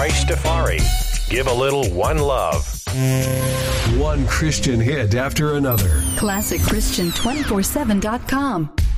Bryce Tafari. Give a little one love. One Christian hit after another. ClassicChristian247.com.